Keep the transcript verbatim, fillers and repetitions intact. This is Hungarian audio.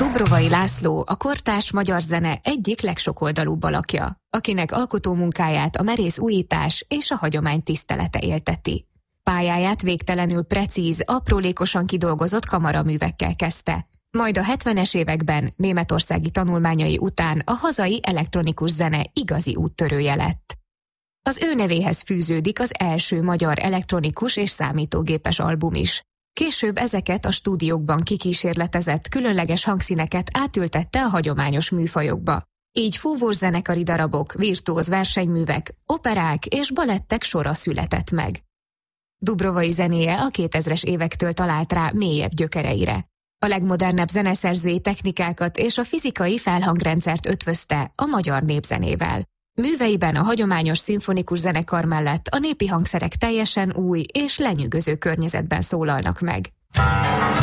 Dobrovai László a kortárs magyar zene egyik legsokoldalúbb alakja, akinek alkotó munkáját a merész újítás és a hagyomány tisztelete élteti. Pályáját végtelenül precíz, aprólékosan kidolgozott kamaraművekkel kezdte, majd a hetvenes években németországi tanulmányai után a hazai elektronikus zene igazi úttörője lett. Az ő nevéhez fűződik az első magyar elektronikus és számítógépes album is. Később ezeket a stúdiókban kikísérletezett különleges hangszíneket átültette a hagyományos műfajokba. Így fúvószenekari darabok, virtuóz versenyművek, operák és balettek sora született meg. Dubrovai zenéje a kétezres évektől talált rá mélyebb gyökereire. A legmodernebb zeneszerzői technikákat és a fizikai felhangrendszert ötvözte a magyar népzenével. Műveiben a hagyományos szimfonikus zenekar mellett a népi hangszerek teljesen új és lenyűgöző környezetben szólalnak meg.